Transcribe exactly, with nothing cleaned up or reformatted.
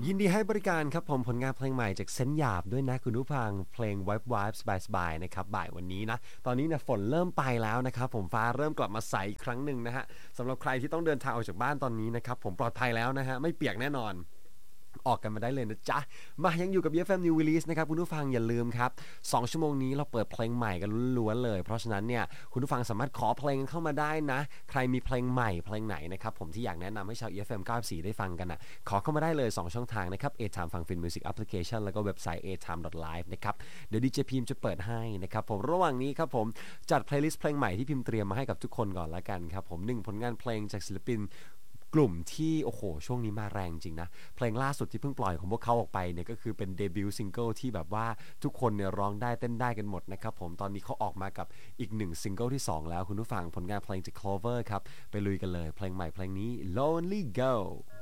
ยินดีให้บริการครับผมผลงานเพลงใหม่จากเซนหยาบด้วยนะคุณผู้ฟังเพลง Vibe Vibe สบายๆนะครับบ่ายวันนี้นะตอนนี้เนี่ยฝนเริ่มไปแล้วนะครับผมฟ้าเริ่มกลับมาใสอีกครั้งหนึ่งนะฮะสำหรับใครที่ต้องเดินทางออกจากบ้านตอนนี้นะครับผมปลอดภัยแล้วนะฮะไม่เปียกแน่นอนออกกันมาได้เลยนะจ๊ะมายังอยู่กับ เอฟ เอ็ม New Release นะครับคุณผู้ฟังอย่าลืมครับสองชั่วโมงนี้เราเปิดเพลงใหม่กันล้วนๆเลยเพราะฉะนั้นเนี่ยคุณผู้ฟังสามารถขอเพลงเข้ามาได้นะใครมีเพลงใหม่เพลงไหนนะครับผมที่อยากแนะนำให้ชาว เอ เอฟ เอ็ม เก้าสิบสี่ได้ฟังกันนะขอเข้ามาได้เลยสองช่องทางนะครับ A-Time ฟังฟิน Music Application แล้วก็เว็บไซต์ เอ ไทม์ ดอท ไลฟ์ นะครับเดี๋ยวดีเจพิมจะเปิดให้นะครับผมระหว่างนี้ครับผมจัดเพลย์ลิสต์เพลงใหม่ที่พิมเตรียมมาให้กับทุกคนก่อนละกันครับผมหนึ่งผลงานเพลงจากศิลปินกลุ่มที่โอ้โหช่วงนี้มาแรงจริงนะเพลงล่าสุดที่เพิ่งปล่อยของพวกเขาออกไปเนี่ยก็คือเป็นเดบิวต์ซิงเกิลที่แบบว่าทุกคนเนี่ยร้องได้เต้นได้กันหมดนะครับผมตอนนี้เขาออกมากับอีกหนึ่งซิงเกิลที่สองแล้วคุณผู้ฟังผลงานเพลงจาก Clover ครับไปลุยกันเลยเพลงใหม่เพลงนี้ Lonely Girl